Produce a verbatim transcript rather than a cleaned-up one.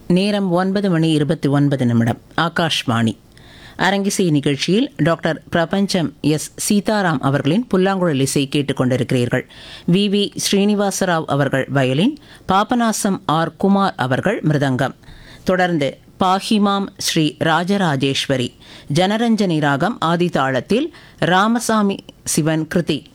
நேரம் ஒன்பது மணி இருபத்தி ஒன்பது நிமிடம். ஆகாஷ்வாணி அரங்கிசை நிகழ்ச்சியில் டாக்டர் பிரபஞ்சம் எஸ் சீதாராம் அவர்களின் புல்லாங்குழல் இசை கேட்டுக்கொண்டிருக்கிறீர்கள். வி வி ஸ்ரீனிவாசராவ் அவர்கள் வயலின், பாபநாசம் ஆர் குமார் அவர்கள் மிருதங்கம். தொடர்ந்து பாஹிமாம் ஸ்ரீ ராஜராஜேஸ்வரி ஜனரஞ்சனி ராகம் ஆதிதாளத்தில் ராமசாமி சிவன் கிருதி